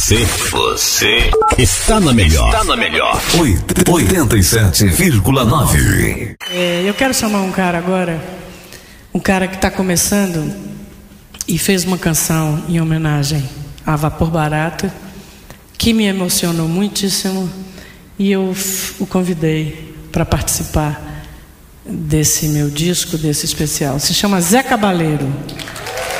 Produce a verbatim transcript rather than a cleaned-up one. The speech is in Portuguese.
Você, você está na melhor. Está na melhor. oitenta e sete vírgula nove. É, eu quero chamar um cara agora, um cara que está começando e fez uma canção em homenagem a Vapor Barato, que me emocionou muitíssimo, e eu o convidei para participar desse meu disco, desse especial. Se chama Zé Cabaleiro.